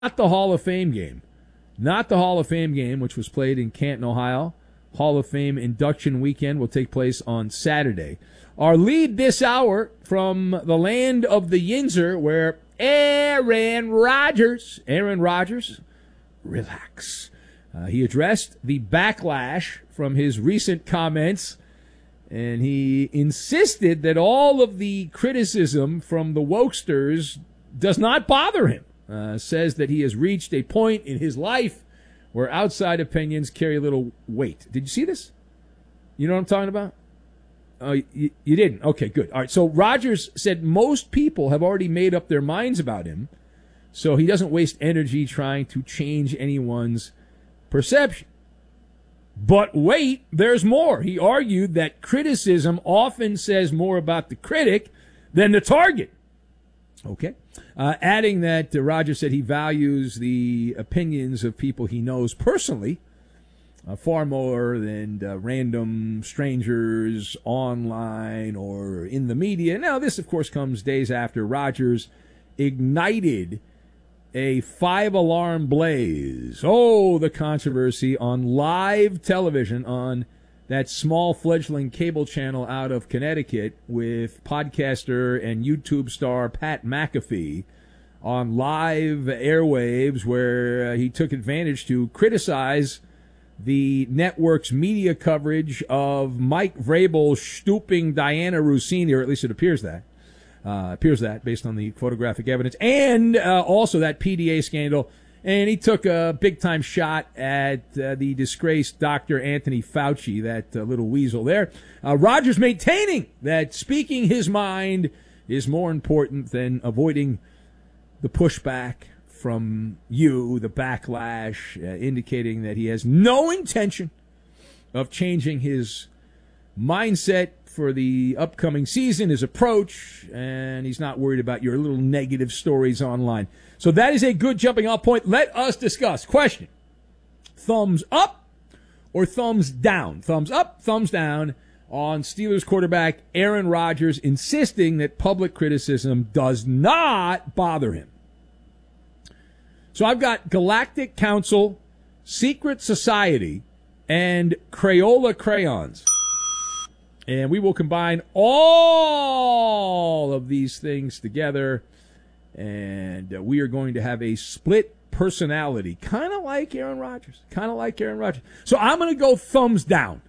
Not the Hall of Fame game. Not the Hall of Fame game, which was played in Canton, Ohio. Hall of Fame induction weekend will take place on Saturday. Our lead this hour from the land of the Yinzer, where Aaron Rodgers, relax. He addressed the backlash from his recent comments, and he insisted that all of the criticism from the wokesters does not bother him. Says that he has reached a point in his life where outside opinions carry little weight. Did you see this? You know what I'm talking about? Oh, you didn't? Okay, good. All right, so Rodgers said most people have already made up their minds about him, so he doesn't waste energy trying to change anyone's perception. But wait, there's more. He argued that criticism often says more about the critic than the target. Okay. Adding that Rodgers said he values the opinions of people he knows personally far more than random strangers online or in the media. Now, this, of course, comes days after Rodgers ignited a 5-alarm blaze. Oh, the controversy on live television on that small fledgling cable channel out of Connecticut with podcaster and YouTube star Pat McAfee on live airwaves, where he took advantage to criticize the network's media coverage of Mike Vrabel stooping Diana Rossini, or at least it appears that. Based on the photographic evidence, and also that PDA scandal. And he took a big-time shot at the disgraced Dr. Anthony Fauci, that little weasel there. Rodgers maintaining that speaking his mind is more important than avoiding the pushback from you, the backlash, indicating that he has no intention of changing his mindset for the upcoming season, his approach, and he's not worried about your little negative stories online. So that is a good jumping off point. Let us discuss. Question: thumbs up or thumbs down? Thumbs up, thumbs down on Steelers quarterback Aaron Rodgers insisting that public criticism does not bother him. So I've got Galactic Council, Secret Society, and Crayola crayons. And we will combine all of these things together, and we are going to have a split personality, kind of like Aaron Rodgers. So I'm going to go thumbs down.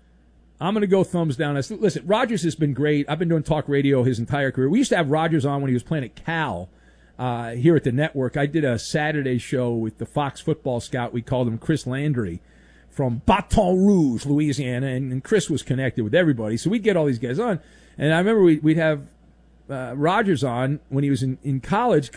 Listen, Rodgers has been great. I've been doing talk radio his entire career. We used to have Rodgers on when he was playing at Cal here at the network. I did a Saturday show with the Fox football scout. We called him Chris Landry, from Baton Rouge, Louisiana, and Chris was connected with everybody. So we'd get all these guys on. And I remember we'd have Rodgers on when he was in college,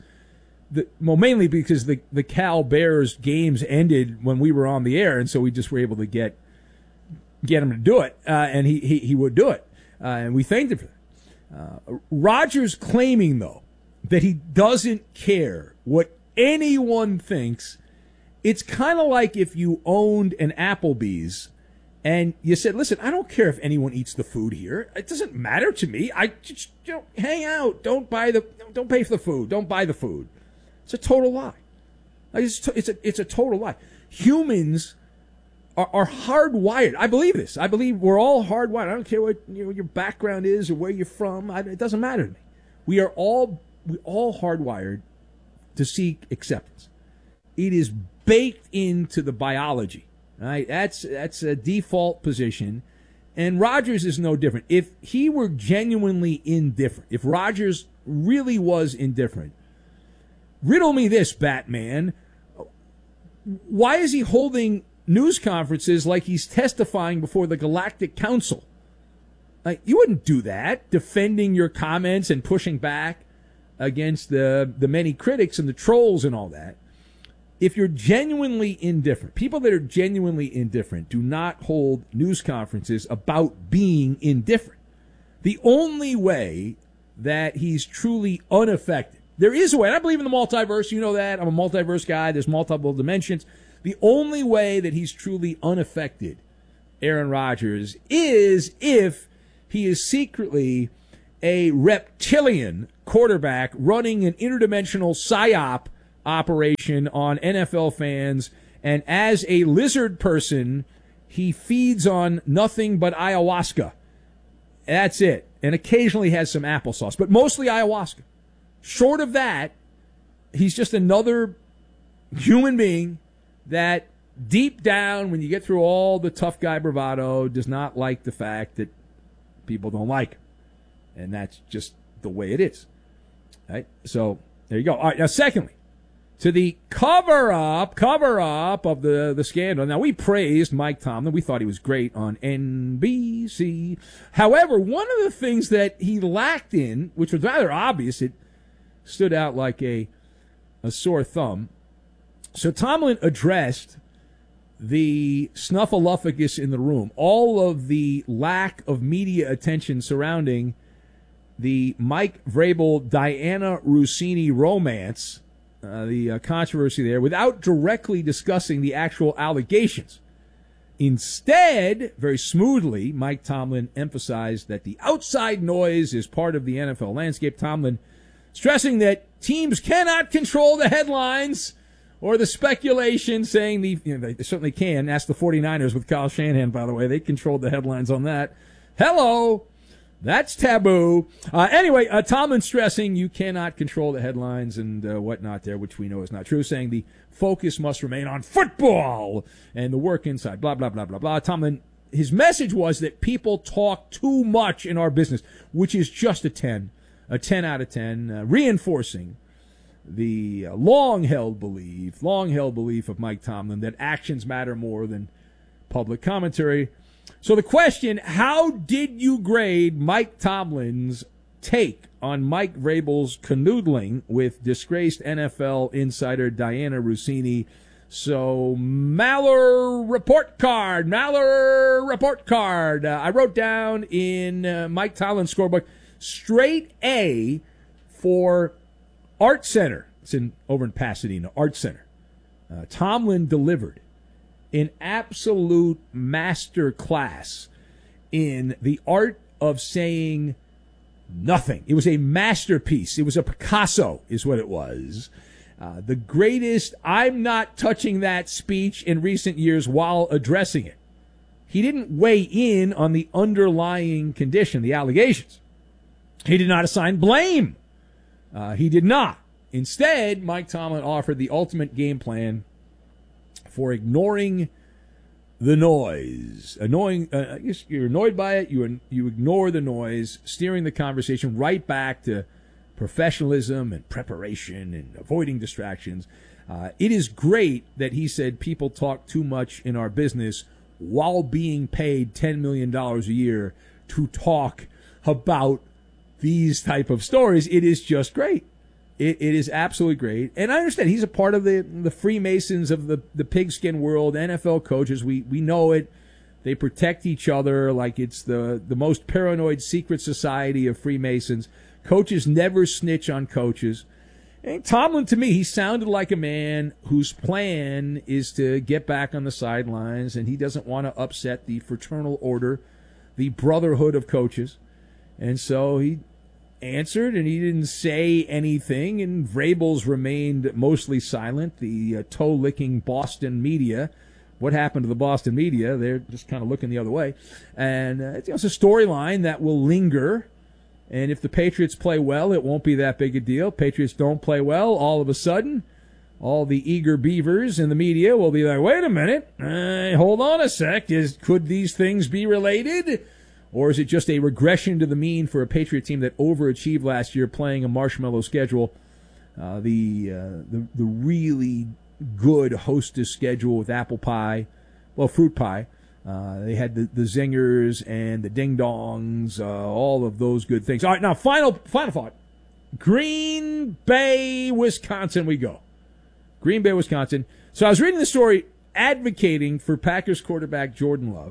mainly because the Cal Bears games ended when we were on the air, and so we just were able to get him to do it, and he would do it. And we thanked him for that. Rodgers claiming, though, that he doesn't care what anyone thinks. It's kind of like if you owned an Applebee's and you said, listen, I don't care if anyone eats the food here. It doesn't matter to me. I just hang out. Don't pay for the food. Don't buy the food. It's a total lie. It's a total lie. Humans are hardwired. I believe this. I believe we're all hardwired. I don't care what your background is or where you're from. It doesn't matter to me. We all hardwired to seek acceptance. It is baked into the biology, right? That's a default position, and Rodgers is no different. If he were genuinely indifferent, if Rodgers really was indifferent, riddle me this, Batman. Why is he holding news conferences like he's testifying before the Galactic Council? Like, you wouldn't do that, defending your comments and pushing back against the many critics and the trolls and all that. If you're genuinely indifferent, people that are genuinely indifferent do not hold news conferences about being indifferent. The only way that he's truly unaffected, there is a way, and I believe in the multiverse, you know that, I'm a multiverse guy, there's multiple dimensions. The only way that he's truly unaffected, Aaron Rodgers, is if he is secretly a reptilian quarterback running an interdimensional psyop operation on NFL fans. And as a lizard person, he feeds on nothing but ayahuasca. That's it. And occasionally has some applesauce, but mostly ayahuasca. Short of that, he's just another human being that deep down, when you get through all the tough guy bravado, does not like the fact that people don't like him. And that's just the way it is. Right? So there you go. All right. Now, secondly, to the cover up of the scandal. Now, we praised Mike Tomlin. We thought he was great on NBC. However, one of the things that he lacked in, which was rather obvious, it stood out like a sore thumb. So Tomlin addressed the snuffleupagus in the room, all of the lack of media attention surrounding the Mike Vrabel, Diana Russini romance, the controversy there, without directly discussing the actual allegations. Instead, very smoothly, Mike Tomlin emphasized that the outside noise is part of the NFL landscape. Tomlin stressing that teams cannot control the headlines or the speculation, saying they certainly can. Ask the 49ers with Kyle Shanahan, by the way. They controlled the headlines on that. Hello. That's taboo. Anyway, Tomlin stressing you cannot control the headlines and whatnot there, which we know is not true, saying the focus must remain on football and the work inside, blah, blah, blah, blah, blah. Tomlin, his message was that people talk too much in our business, which is just a 10 out of 10, reinforcing the long-held belief of Mike Tomlin that actions matter more than public commentary. So the question, how did you grade Mike Tomlin's take on Mike Vrabel's canoodling with disgraced NFL insider Diana Russini? So Maller report card. I wrote down in Mike Tomlin's scorebook, straight A for Art Center. It's over in Pasadena, Art Center. Tomlin delivered an absolute master class in the art of saying nothing. It was a masterpiece. It was a Picasso, is what it was. The greatest I'm not touching that speech in recent years while addressing it. He didn't weigh in on the underlying condition, the allegations. He did not assign blame. He did not. Instead, Mike Tomlin offered the ultimate game plan for ignoring the noise. You're annoyed by it. You ignore the noise, steering the conversation right back to professionalism and preparation and avoiding distractions. It is great that he said people talk too much in our business while being paid $10 million a year to talk about these type of stories. It is just great. It is absolutely great. And I understand he's a part of the Freemasons of the pigskin world, NFL coaches. We know it. They protect each other like it's the most paranoid secret society of Freemasons. Coaches never snitch on coaches. And Tomlin, to me, he sounded like a man whose plan is to get back on the sidelines, and he doesn't want to upset the fraternal order, the brotherhood of coaches. And so he answered, and he didn't say anything, and Vrabel's remained mostly silent. The toe-licking Boston media, what happened to the Boston media? They're just kind of looking the other way. And it's a storyline that will linger, and if the Patriots play well, it won't be that big a deal. Patriots don't play well, all of a sudden, all the eager beavers in the media will be like, wait a minute, hold on a sec, could these things be related? Or is it just a regression to the mean for a Patriot team that overachieved last year playing a marshmallow schedule? The really good Hostess schedule with apple pie, fruit pie. They had the zingers and the ding-dongs, all of those good things. All right, now, final thought. Green Bay, Wisconsin we go. Green Bay, Wisconsin. So I was reading the story advocating for Packers quarterback Jordan Love,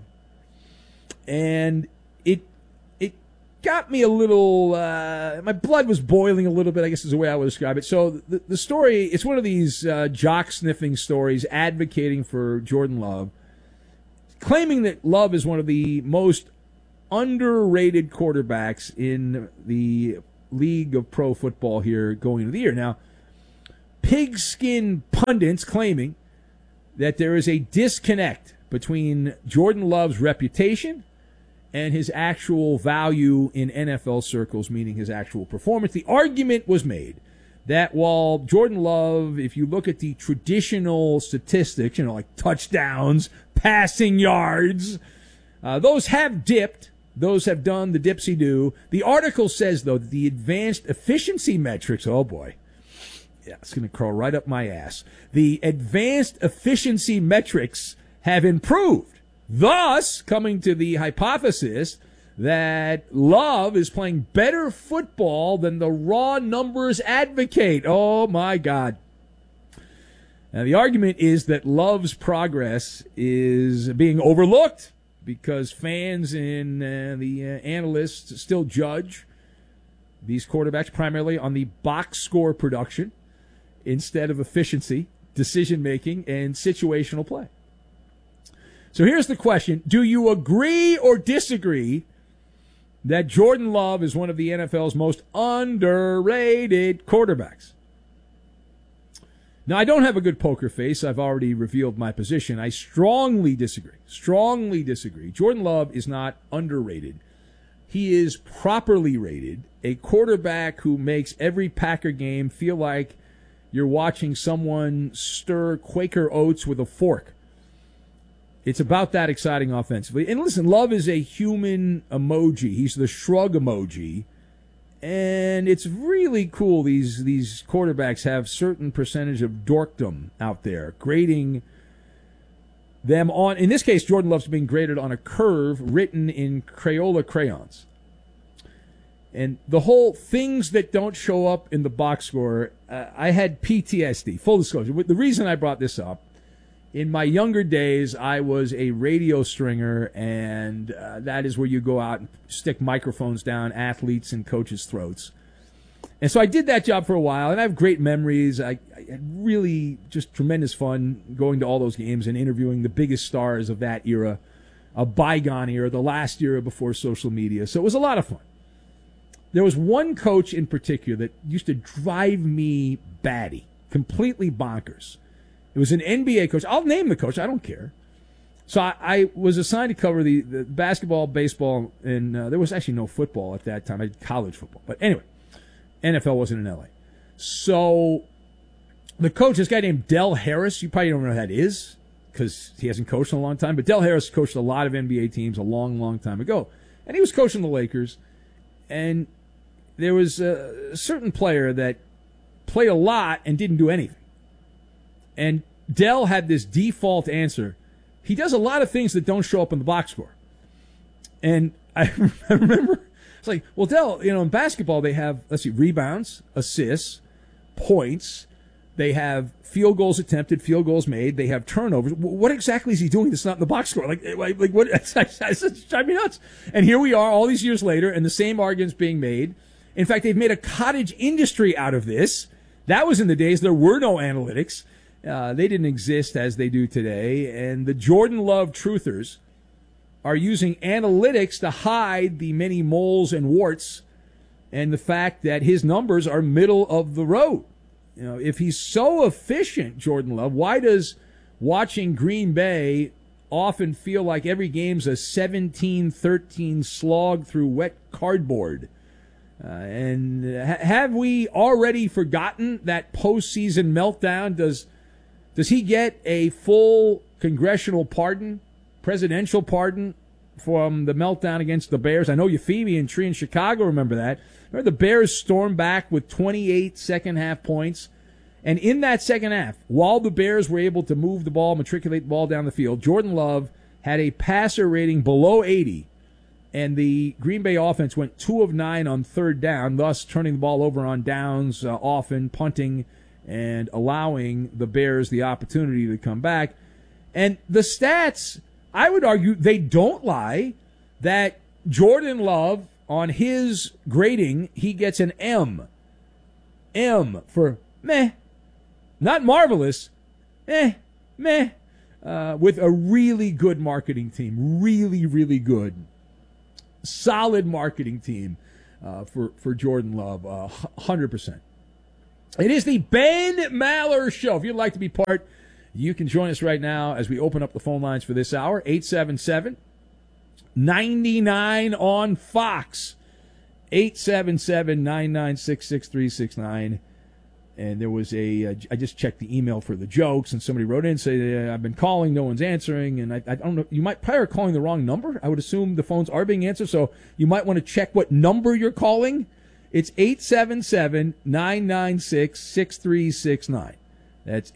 and it got me a little, my blood was boiling a little bit, I guess is the way I would describe it. So the story, it's one of these jock-sniffing stories advocating for Jordan Love, claiming that Love is one of the most underrated quarterbacks in the league of pro football here going into the year. Now, pigskin pundits claiming that there is a disconnect between Jordan Love's reputation and his actual value in NFL circles, meaning his actual performance. The argument was made that while Jordan Love, if you look at the traditional statistics, like touchdowns, passing yards, those have dipped. Those have done the dipsy-do. The article says, though, that the advanced efficiency metrics, oh boy, yeah, it's going to crawl right up my ass. The advanced efficiency metrics have improved, thus coming to the hypothesis that Love is playing better football than the raw numbers advocate. Oh, my God. Now, the argument is that Love's progress is being overlooked because fans and the analysts still judge these quarterbacks primarily on the box score production instead of efficiency, decision-making, and situational play. So here's the question. Do you agree or disagree that Jordan Love is one of the NFL's most underrated quarterbacks? Now, I don't have a good poker face. I've already revealed my position. I strongly disagree. Strongly disagree. Jordan Love is not underrated. He is properly rated, a quarterback who makes every Packer game feel like you're watching someone stir Quaker oats with a fork. It's about that exciting offensively. And listen, Love is a human emoji. He's the shrug emoji. And it's really cool these quarterbacks have certain percentage of dorkdom out there, grading them on, in this case, Jordan Love's being graded on a curve written in Crayola crayons. And the whole things that don't show up in the box score, I had PTSD, full disclosure. The reason I brought this up, in my younger days, I was a radio stringer, and that is where you go out and stick microphones down athletes and coaches' throats. And so I did that job for a while, and I have great memories. I had really just tremendous fun going to all those games and interviewing the biggest stars of that era, a bygone era, the last era before social media. So it was a lot of fun. There was one coach in particular that used to drive me batty, completely bonkers. It was an NBA coach. I'll name the coach. I don't care. So I was assigned to cover the basketball, baseball, and there was actually no football at that time. I did college football. But anyway, NFL wasn't in L.A. So the coach, this guy named Del Harris, you probably don't know who that is because he hasn't coached in a long time. But Del Harris coached a lot of NBA teams a long, long time ago. And he was coaching the Lakers. And there was a certain player that played a lot and didn't do anything. And Dell had this default answer. He does a lot of things that don't show up in the box score. And I remember, it's like, well, Dell, in basketball they have, rebounds, assists, points. They have field goals attempted, field goals made. They have turnovers. What exactly is he doing that's not in the box score? Like what? It's driving me nuts. And here we are all these years later, and the same argument's being made. In fact, they've made a cottage industry out of this. That was in the days there were no analytics. They didn't exist as they do today. And the Jordan Love truthers are using analytics to hide the many moles and warts and the fact that his numbers are middle of the road. If he's so efficient, Jordan Love, why does watching Green Bay often feel like every game's a 17-13 slog through wet cardboard? And have we already forgotten that postseason meltdown? Does he get a full congressional pardon, presidential pardon from the meltdown against the Bears? I know Euphemia and Tree in Chicago remember that. Remember the Bears stormed back with 28 second-half points. And in that second half, while the Bears were able to move the ball, matriculate the ball down the field, Jordan Love had a passer rating below 80. And the Green Bay offense went 2 of 9 on third down, thus turning the ball over on downs often, punting, and allowing the Bears the opportunity to come back. And the stats, I would argue, they don't lie, that Jordan Love, on his grading, he gets an M. M for meh. Not marvelous, meh. With a really good marketing team. Really, really good. Solid marketing team for Jordan Love, 100%. It is the Ben Maller Show. If you'd like to be part, you can join us right now as we open up the phone lines for this hour. 877-99 on Fox. 877-996-6369. And there was I just checked the email for the jokes, and somebody wrote in and said, I've been calling, no one's answering. And I don't know, you might probably are calling the wrong number. I would assume the phones are being answered, so you might want to check what number you're calling. It's 877-996-6369. That's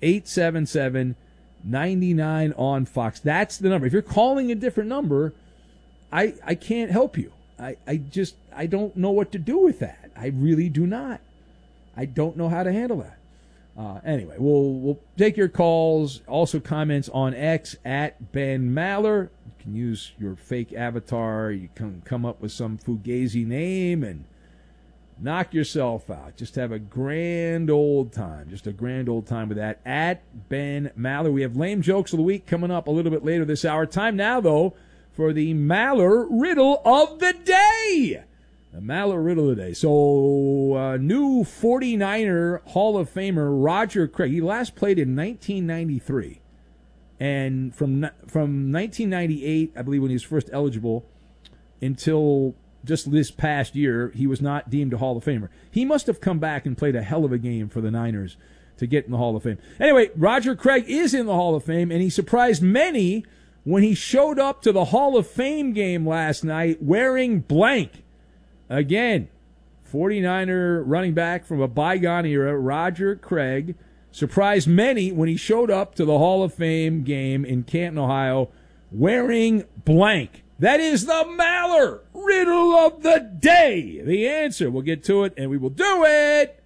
877-99 on Fox. That's the number. If you're calling a different number, I can't help you. I don't know what to do with that. I really do not. I don't know how to handle that. Anyway, we'll take your calls. Also, comments on X at Ben Maller. You can use your fake avatar. You can come up with some fugazi name and knock yourself out. Just have a grand old time. Just a grand old time with that. At Ben Maller. We have lame jokes of the week coming up a little bit later this hour. Time now, though, for the Maller Riddle of the Day. The Maller Riddle of the Day. So, new 49er Hall of Famer Roger Craig. He last played in 1993. And from 1998, I believe, when he was first eligible, until just this past year, he was not deemed a Hall of Famer. He must have come back and played a hell of a game for the Niners to get in the Hall of Fame. Anyway, Roger Craig is in the Hall of Fame, and he surprised many when he showed up to the Hall of Fame game last night wearing blank. Again, 49er running back from a bygone era, Roger Craig, surprised many when he showed up to the Hall of Fame game in Canton, Ohio, wearing blank. That is the Maller Riddle of the Day. The answer. We'll get to it, and we will do it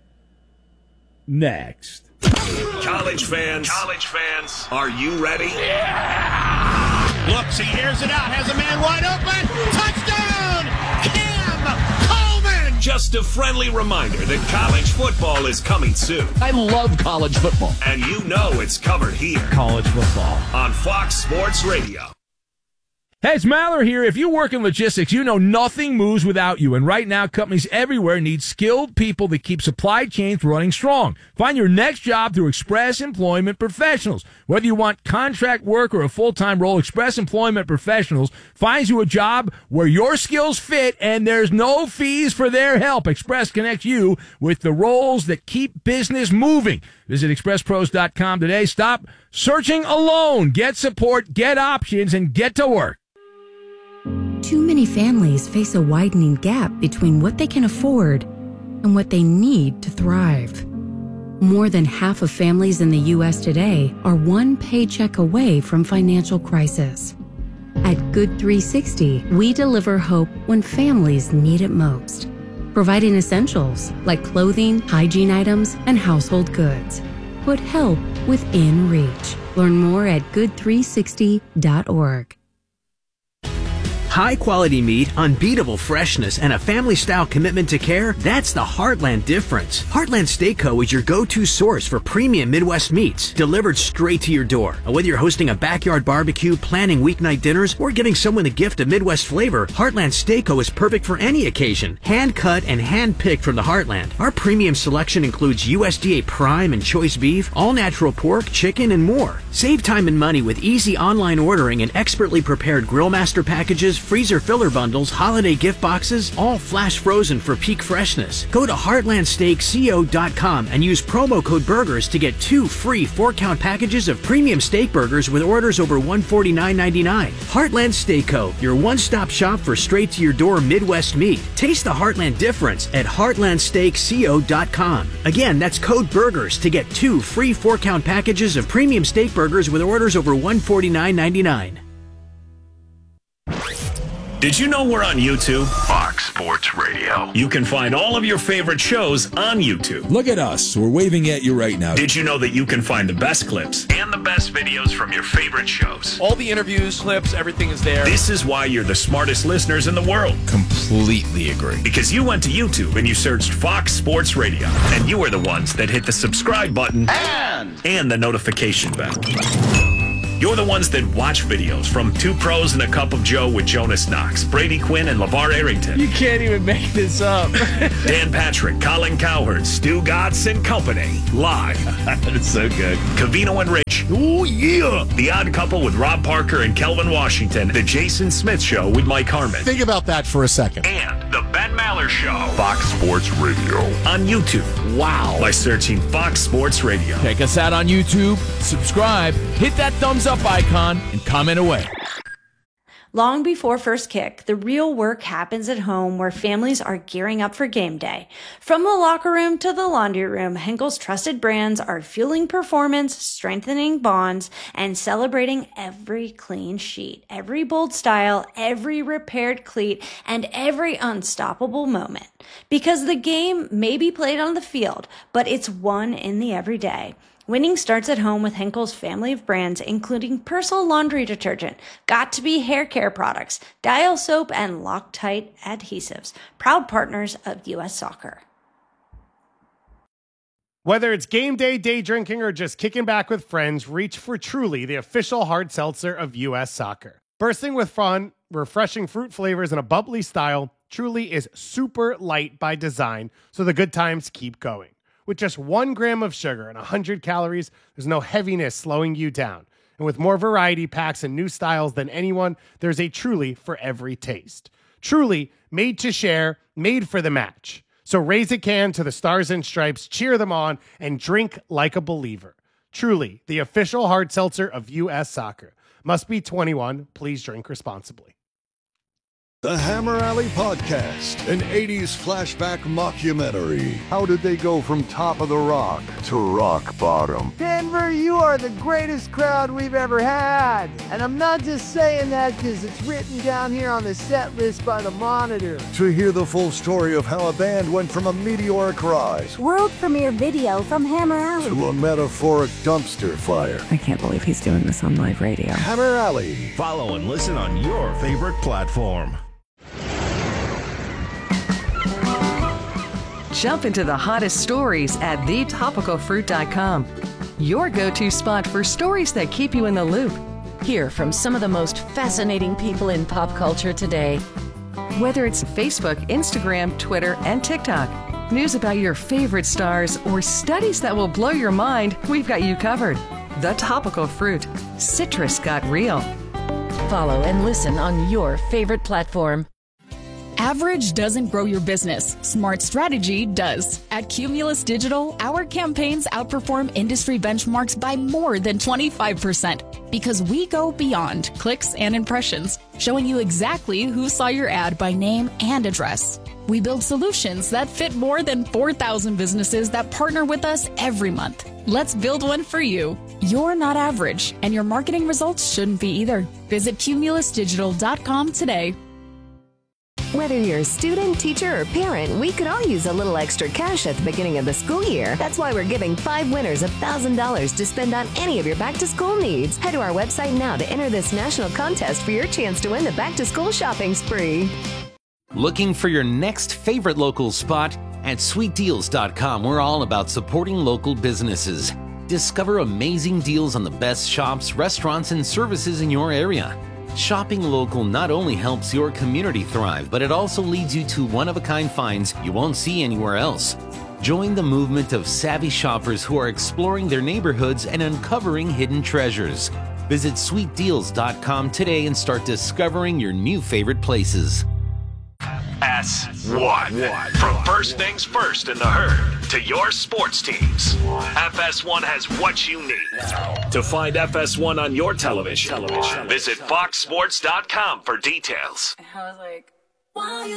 next. College fans, are you ready? Yeah! Looks, he airs it out, has a man wide open. Touchdown! Cam Coleman! Just a friendly reminder that college football is coming soon. I love college football. And you know it's covered here. College football. On Fox Sports Radio. Hey, it's Maller here. If you work in logistics, you know nothing moves without you. And right now, companies everywhere need skilled people that keep supply chains running strong. Find your next job through Express Employment Professionals. Whether you want contract work or a full-time role, Express Employment Professionals finds you a job where your skills fit and there's no fees for their help. Express connects you with the roles that keep business moving. Visit expresspros.com today. Stop searching alone. Get support, get options, and get to work. Too many families face a widening gap between what they can afford and what they need to thrive. More than half of families in the U.S. today are one paycheck away from financial crisis. At Good 360, we deliver hope when families need it most, providing essentials like clothing, hygiene items, and household goods. Put help within reach. Learn more at good360.org. High-quality meat, unbeatable freshness, and a family-style commitment to care, that's the Heartland difference. Heartland Steak Co. is your go-to source for premium Midwest meats, delivered straight to your door. And whether you're hosting a backyard barbecue, planning weeknight dinners, or giving someone the gift of Midwest flavor, Heartland Steak Co. is perfect for any occasion. Hand-cut and hand-picked from the Heartland. Our premium selection includes USDA Prime and Choice Beef, all-natural pork, chicken, and more. Save time and money with easy online ordering and expertly prepared Grill Master packages, freezer filler bundles, holiday gift boxes, all flash frozen for peak freshness. Go to heartlandsteakco.com and use promo code BURGERS to get 2 free 4-count packages of premium steak burgers with orders over $149.99. Heartland Steak Co., your one-stop shop for straight-to-your-door Midwest meat. Taste the Heartland difference at heartlandsteakco.com. Again, that's code BURGERS to get 2 free 4-count packages of premium steak burgers with orders over $149.99. Did you know we're on YouTube? Fox Sports Radio. You can find all of your favorite shows on YouTube. Look at us. We're waving at you right now. Did you know that you can find the best clips and the best videos from your favorite shows? All the interviews, clips, everything is there. This is why you're the smartest listeners in the world. Completely agree. Because you went to YouTube and you searched Fox Sports Radio, and you are the ones that hit the subscribe button and the notification bell. You're the ones that watch videos from Two Pros and a Cup of Joe with Jonas Knox, Brady Quinn, and LeVar Arrington. You can't even make this up. Dan Patrick, Colin Cowherd, Stu Gatz and company. Live. It's so good. Covino and Rich. Oh, yeah. The Odd Couple with Rob Parker and Kelvin Washington. The Jason Smith Show with Mike Harmon. Think about that for a second. And The Ben Maller Show. Fox Sports Radio. On YouTube. Wow. By searching Fox Sports Radio. Check us out on YouTube, subscribe, hit that thumbs up icon, and comment away. Long before first kick, the real work happens at home where families are gearing up for game day. From the locker room to the laundry room, Henkel's trusted brands are fueling performance, strengthening bonds, and celebrating every clean sheet, every bold style, every repaired cleat, and every unstoppable moment. Because the game may be played on the field, but it's won in the everyday. Winning starts at home with Henkel's family of brands, including Persil laundry detergent, Got2b hair care products, Dial soap, and Loctite adhesives. Proud partners of U.S. Soccer. Whether it's game day, day drinking, or just kicking back with friends, reach for Truly, the official hard seltzer of U.S. Soccer. Bursting with fun, refreshing fruit flavors, and a bubbly style, Truly is super light by design, so the good times keep going. With just 1 gram of sugar and 100 calories, there's no heaviness slowing you down. And with more variety packs and new styles than anyone, there's a Truly for every taste. Truly, made to share, made for the match. So raise a can to the Stars and Stripes, cheer them on, and drink like a believer. Truly, the official hard seltzer of U.S. Soccer. Must be 21. Please drink responsibly. The Hammer Alley Podcast, an 80s flashback mockumentary. How did they go from top of the rock to rock bottom? Denver, you are the greatest crowd we've ever had. And I'm not just saying that because it's written down here on the set list by the Monitor. To hear the full story of how a band went from a meteoric rise, world premiere video from Hammer Alley, to a metaphoric dumpster fire. I can't believe he's doing this on live radio. Hammer Alley. Follow and listen on your favorite platform. Jump into the hottest stories at thetopicalfruit.com. Your go-to spot for stories that keep you in the loop. Hear from some of the most fascinating people in pop culture today. Whether it's Facebook, Instagram, Twitter, and TikTok, news about your favorite stars, or studies that will blow your mind, we've got you covered. The Topical Fruit. Citrus got real. Follow and listen on your favorite platform. Average doesn't grow your business. Smart strategy does. At Cumulus Digital, our campaigns outperform industry benchmarks by more than 25% because we go beyond clicks and impressions, showing you exactly who saw your ad by name and address. We build solutions that fit more than 4,000 businesses that partner with us every month. Let's build one for you. You're not average, and your marketing results shouldn't be either. Visit cumulusdigital.com today. Whether you're a student, teacher, or parent, we could all use a little extra cash at the beginning of the school year. That's why we're giving 5 winners $1,000 to spend on any of your back-to-school needs. Head to our website now to enter this national contest for your chance to win the back-to-school shopping spree. Looking for your next favorite local spot? At sweetdeals.com, we're all about supporting local businesses. Discover amazing deals on the best shops, restaurants, and services in your area. Shopping local not only helps your community thrive, but it also leads you to one-of-a-kind finds you won't see anywhere else. Join the movement of savvy shoppers who are exploring their neighborhoods and uncovering hidden treasures. Visit sweetdeals.com today and start discovering your new favorite places. FS1. From first things first in the herd to your sports teams, FS1 has what you need. To find FS1 on your television, visit foxsports.com for details. I was like,